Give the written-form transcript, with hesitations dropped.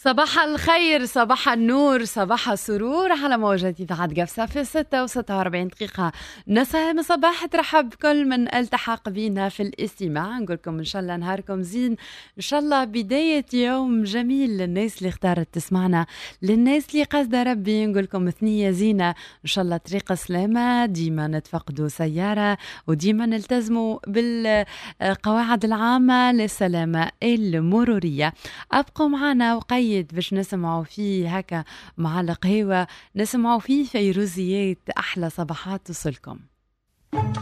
صباح الخير، صباح النور، صباح السرور على موجة إذاعة قفصة في 6:46. نسهم صباح ترحب بكل من التحق بينا في الاستماع. نقولكم إن شاء الله نهاركم زين، إن شاء الله بداية يوم جميل للناس اللي اختارت تسمعنا، للناس اللي قصد ربي نقولكم ثنية زينة إن شاء الله، طريق سلامة، ديما نتفقدوا سيارة وديما نلتزموا بالقواعد العامة للسلامة المرورية. أبقوا معنا وقيد باش نسمعوا فيه هكا مع القهوة، نسمعوا فيه فيروزيات. أحلى صباحات توصلكم.